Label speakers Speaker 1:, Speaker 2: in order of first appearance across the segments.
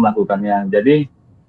Speaker 1: melakukannya. Jadi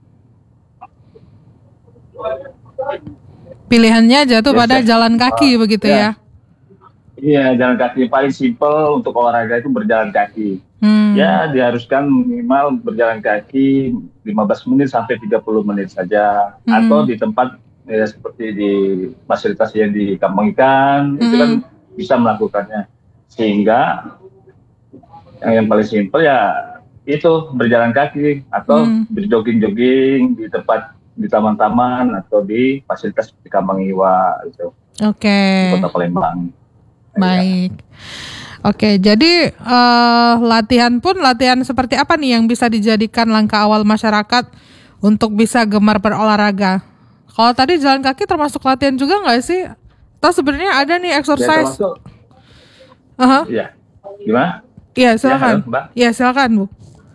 Speaker 2: pilihannya jatuh pada jalan kaki begitu ya?
Speaker 1: Iya, jalan kaki paling simpel untuk olahraga itu berjalan kaki. Ya, diharuskan minimal berjalan kaki 15 menit sampai 30 menit saja. Atau di tempat ya, seperti di fasilitas yang di Kampung Ikan, itu kan bisa melakukannya. Sehingga yang paling simpel ya itu berjalan kaki atau berjogging-jogging di tempat di taman-taman atau di fasilitas di Kampung Iwa itu. Di Kota Palembang.
Speaker 2: Baik. Oke, jadi latihan seperti apa nih yang bisa dijadikan langkah awal masyarakat untuk bisa gemar berolahraga? Kalau tadi jalan kaki termasuk latihan juga nggak sih? Atau sebenarnya ada nih exercise?
Speaker 1: Iya. Gimana?
Speaker 2: Iya, silakan. Iya, silakan, Bu.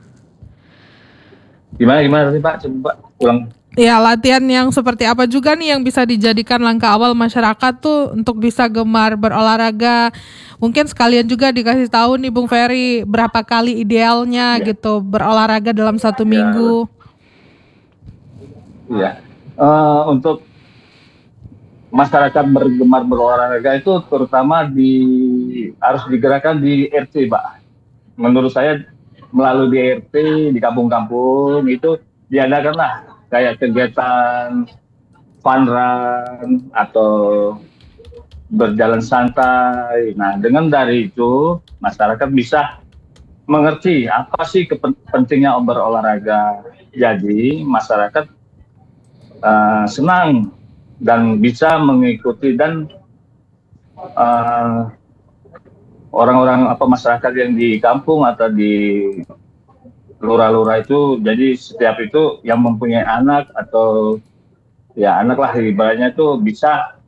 Speaker 1: Gimana tadi, Pak? Coba ulang.
Speaker 2: Ya, latihan yang seperti apa juga nih yang bisa dijadikan langkah awal masyarakat tuh untuk bisa gemar berolahraga. Mungkin sekalian juga dikasih tahu nih Bung Ferry berapa kali idealnya gitu berolahraga dalam satu minggu.
Speaker 1: Iya. Untuk masyarakat bergemar berolahraga itu terutama harus digerakkan di RT, Pak. Menurut saya melalui di RT di kampung-kampung itu diadakanlah kayak kegiatan fun run atau berjalan santai. Nah, dengan dari itu masyarakat bisa mengerti apa sih pentingnya berolahraga. Jadi masyarakat senang dan bisa mengikuti dan orang-orang masyarakat yang di kampung atau di lurah-lurah itu, jadi setiap itu yang mempunyai anak atau ya anak lah ibaratnya itu bisa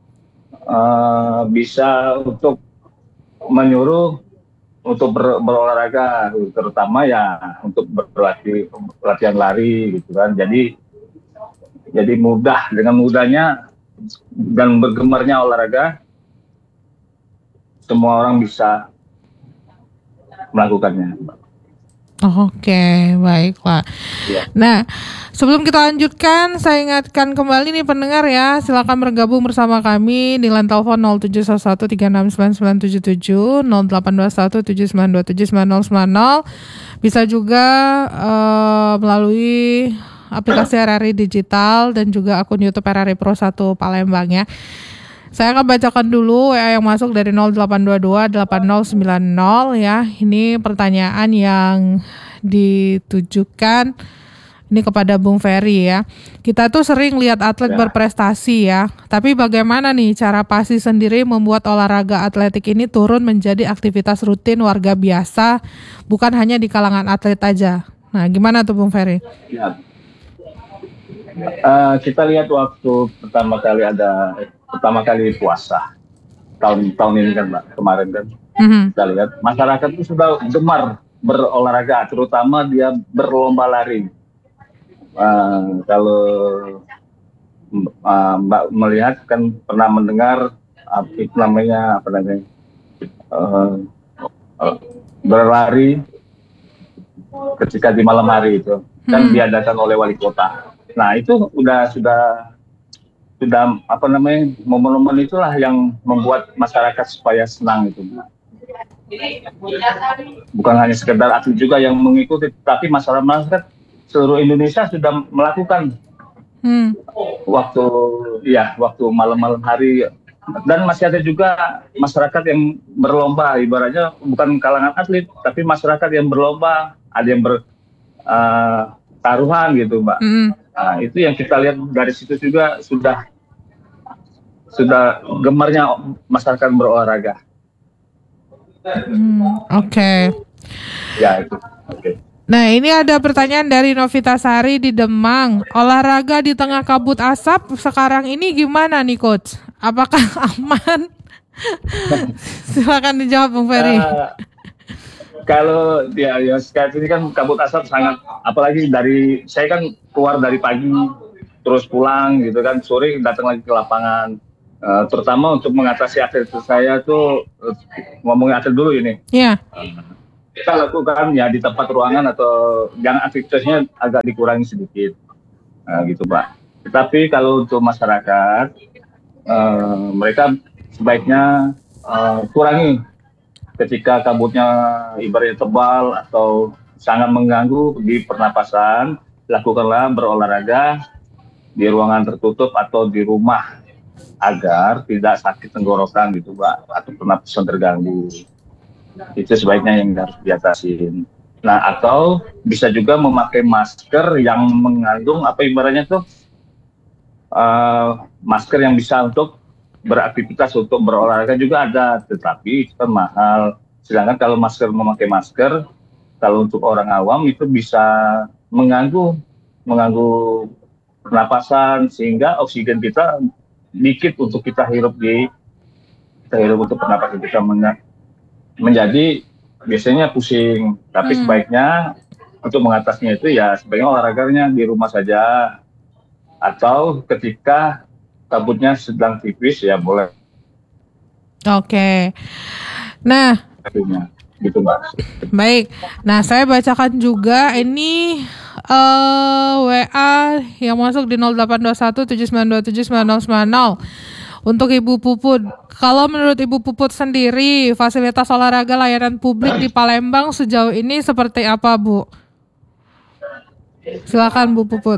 Speaker 1: untuk menyuruh untuk berolahraga, terutama ya untuk latihan lari gitu kan. Jadi mudah, dengan mudahnya dan bergemarnya olahraga semua orang bisa melakukannya.
Speaker 2: Oke, baiklah.
Speaker 1: Ya.
Speaker 2: Nah, sebelum kita lanjutkan, saya ingatkan kembali nih pendengar ya, silakan bergabung bersama kami di line telepon 0711369977, 082179279090. Bisa juga melalui aplikasi RRI Digital dan juga akun YouTube RRI Pro 1 Palembang ya. Saya akan bacakan dulu WA yang masuk dari 08228090 ya. Ini pertanyaan yang ditujukan ini kepada Bung Ferry ya. Kita tuh sering lihat atlet berprestasi ya. Tapi bagaimana nih cara PASI sendiri membuat olahraga atletik ini turun menjadi aktivitas rutin warga biasa, bukan hanya di kalangan atlet aja. Nah, gimana tuh Bung Ferry?
Speaker 1: Ya. Kita lihat waktu pertama kali puasa tahun ini kan Mbak, kemarin kan kita lihat masyarakat itu sudah gemar berolahraga, terutama dia berlomba lari. Kalau Mbak melihat kan pernah mendengar berlari ketika di malam hari itu kan diadakan oleh wali kota. Nah itu sudah momen-momen itulah yang membuat masyarakat supaya senang itu. Bukan hanya sekedar atlet juga yang mengikuti, tapi masyarakat seluruh Indonesia sudah melakukan waktu malam-malam hari. Dan masih ada juga masyarakat yang berlomba, ibaratnya bukan kalangan atlet, tapi masyarakat yang berlomba, ada yang taruhan gitu, Mbak. Nah, itu yang kita lihat dari situ juga sudah gemarnya masyarakat berolahraga.
Speaker 2: Oke.
Speaker 1: Ya itu. Oke.
Speaker 2: Nah, ini ada pertanyaan dari Novita Sari di Demang. Olahraga di tengah kabut asap sekarang ini gimana nih, Coach? Apakah aman? Silakan dijawab, Bung Ferry.
Speaker 1: Kalau sekarang ini kan kabut asap sangat, apalagi saya kan keluar dari pagi terus pulang gitu kan, sore datang lagi ke lapangan. Terutama untuk mengatasi atlet saya tuh, ngomongin atlet dulu ini.
Speaker 2: Iya.
Speaker 1: kita lakukan ya di tempat ruangan atau yang aktivitasnya agak dikurangi sedikit, gitu Pak. Tetapi kalau untuk masyarakat, mereka sebaiknya kurangi ketika kabutnya ibaratnya tebal atau sangat mengganggu di pernapasan, lakukanlah berolahraga di ruangan tertutup atau di rumah agar tidak sakit tenggorokan gitu Pak, atau pernapasan terganggu. Itu sebaiknya yang harus diatasin. Nah, atau bisa juga memakai masker yang mengandung apa ibaratnya tuh masker yang bisa untuk beraktivitas, untuk berolahraga juga ada, tetapi itu kan mahal. Sedangkan kalau memakai masker, kalau untuk orang awam itu bisa mengganggu pernapasan sehingga oksigen kita dikit untuk kita hirup untuk pernapasan kita menjadi biasanya pusing. Tapi sebaiknya untuk mengatasinya itu ya sebaiknya olahraganya di rumah saja, atau ketika kabutnya sedang tipis ya boleh.
Speaker 2: Oke. Nah,
Speaker 1: gitu Mbak.
Speaker 2: Baik. Nah, saya bacakan juga ini WA yang masuk di 0821 7927 9090 untuk Ibu Puput. Kalau menurut Ibu Puput sendiri, fasilitas olahraga layanan publik di Palembang sejauh ini seperti apa, Bu? Silakan Bu Puput.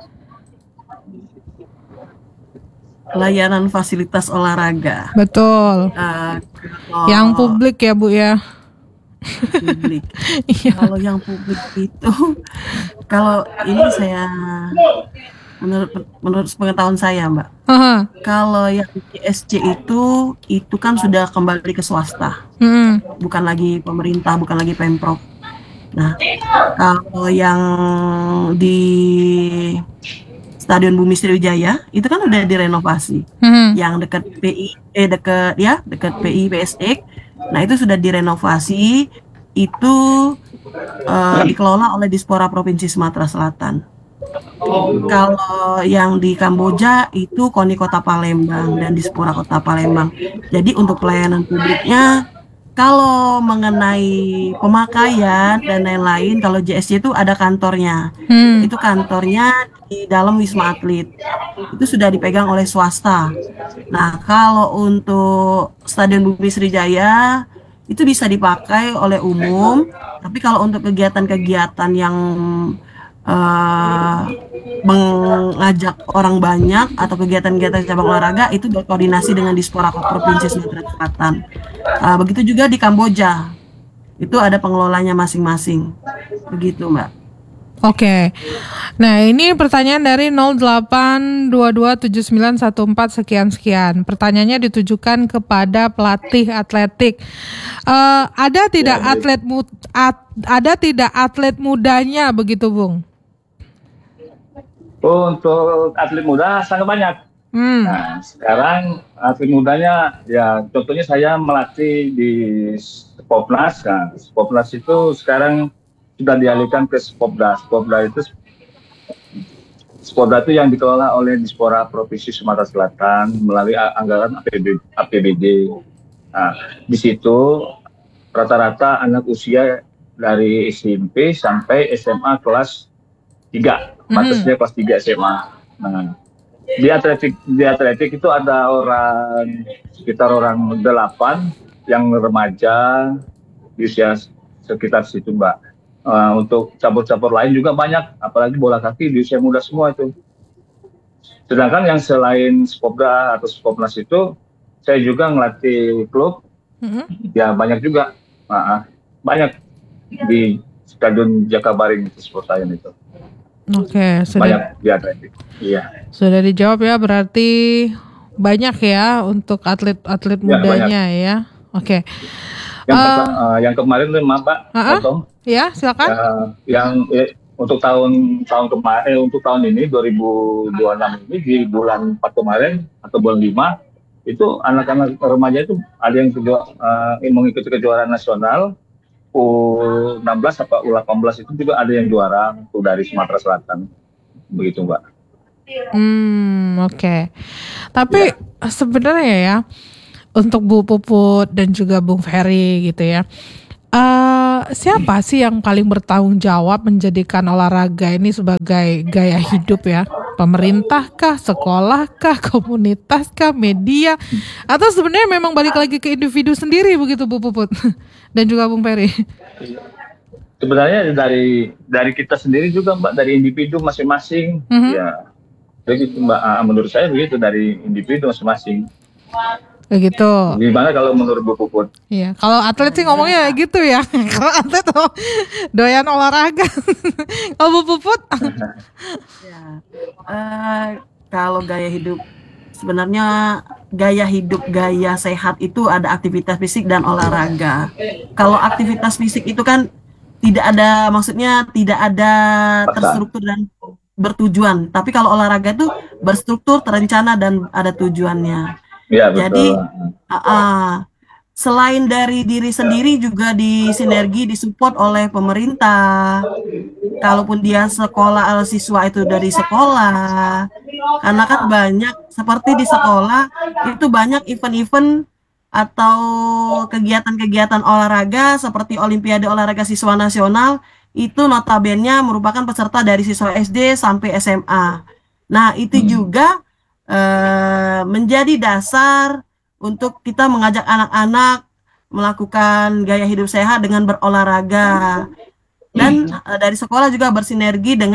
Speaker 3: Layanan fasilitas olahraga.
Speaker 2: Betul. Yang publik ya, Bu ya.
Speaker 3: Publik. Kalau yang publik itu, kalau ini saya menurut pengetahuan saya, Mbak. Kalau yang GSC itu kan sudah kembali ke swasta, bukan lagi pemerintah, bukan lagi Pemprov. Nah, kalau yang di Stadion Bumi Sriwijaya itu kan udah direnovasi, yang dekat dekat PI PSX. Nah itu sudah direnovasi, itu dikelola oleh Dispora Provinsi Sumatera Selatan. Kalau yang di Kamboja itu KONI Kota Palembang dan Dispora Kota Palembang. Jadi untuk pelayanan publiknya, kalau mengenai pemakaian dan lain-lain, kalau JSC itu ada kantornya. Itu kantornya di dalam Wisma Atlet. Itu sudah dipegang oleh swasta. Nah, kalau untuk Stadion Bumi Sriwijaya itu bisa dipakai oleh umum, tapi kalau untuk kegiatan-kegiatan yang mengajak orang banyak atau kegiatan-kegiatan cabang olahraga itu berkoordinasi dengan Dispora Provinsi Sumatera Selatan. Begitu juga di Kamboja, itu ada pengelolanya masing-masing. Begitu, Mbak.
Speaker 2: Oke. Nah, ini pertanyaan dari 08227914 sekian. Pertanyaannya ditujukan kepada pelatih atletik. Ada tidak atlet mudanya begitu, Bung?
Speaker 1: Untuk atlet muda sangat banyak. Nah, sekarang atlet mudanya ya contohnya saya melatih di Spopnas. Nah, Spopnas itu sekarang sudah dialihkan ke Spopda. Spopda itu yang dikelola oleh Dispora Provinsi Sumatera Selatan melalui anggaran APBD. Nah, di situ rata-rata anak usia dari SMP sampai SMA kelas 3, batasnya kelas 3 SMA. Nah, di atletik itu ada sekitar orang 8 yang remaja di usia sekitar situ, Mbak. Untuk cabur-cabur lain juga banyak, apalagi bola kaki di usia muda semua itu. Sedangkan yang selain Spopda atau Spopnas itu, saya juga ngelatih klub, ya banyak juga, banyak di Stadion Jakabaring itu Sport Science itu.
Speaker 2: Oke,
Speaker 1: banyak di atletik. Iya.
Speaker 2: Sudah dijawab ya, berarti banyak ya untuk atlet-atlet mudanya ya. Oke.
Speaker 1: Yang kemarin maaf Pak, potong.
Speaker 2: Ya, silakan.
Speaker 1: Untuk tahun kemarin, untuk tahun ini 2026 ini di bulan 4 kemarin atau bulan 5 itu anak-anak remaja itu ada yang mengikuti kejuaraan nasional U16 atau U18 itu juga ada yang juara tuh dari Sumatera Selatan. Begitu, Mbak.
Speaker 2: Oke. Tapi sebenarnya ya untuk Bu Puput dan juga Bung Ferry gitu ya. Siapa sih yang paling bertanggung jawab menjadikan olahraga ini sebagai gaya hidup ya? Pemerintah kah, sekolah kah, komunitas kah, media? Atau sebenarnya memang balik lagi ke individu sendiri begitu Bu Puput dan juga Bung Ferry?
Speaker 1: Sebenarnya dari kita sendiri juga Mbak, dari individu masing-masing. Ya, begitu Mbak. Menurut saya begitu, dari individu masing-masing.
Speaker 2: Begitu.
Speaker 1: Gimana kalau menurut Bu Puput?
Speaker 2: Iya, kalau atlet sih ngomongnya gitu ya. Kalau atlet doyan olahraga. Kalau Bu Puput?
Speaker 3: Ya, kalau gaya hidup, sebenarnya gaya sehat itu ada aktivitas fisik dan olahraga. Kalau aktivitas fisik itu kan tidak ada, maksudnya tidak ada terstruktur dan bertujuan. Tapi kalau olahraga itu berstruktur, terencana dan ada tujuannya.
Speaker 1: Ya,
Speaker 3: jadi
Speaker 1: betul.
Speaker 3: Selain dari diri sendiri juga disinergi, disupport oleh pemerintah. Kalaupun dia sekolah, siswa itu dari sekolah, karena kan banyak seperti di sekolah itu banyak event-event atau kegiatan-kegiatan olahraga seperti Olimpiade Olahraga Siswa Nasional, itu notabene merupakan peserta dari siswa SD sampai SMA. Nah, itu juga menjadi dasar untuk kita mengajak anak-anak melakukan gaya hidup sehat dengan berolahraga. Dan dari sekolah juga bersinergi dengan